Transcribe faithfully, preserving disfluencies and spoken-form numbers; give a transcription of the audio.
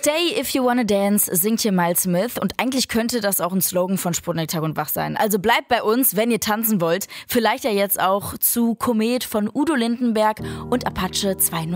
Stay if you wanna dance, singt hier Miles Smith. Und eigentlich könnte das auch ein Slogan von Sputnik Tag und Wach sein. Also bleibt bei uns, wenn ihr tanzen wollt. Vielleicht ja jetzt auch zu Komet von Udo Lindenberg und Apache zwei null.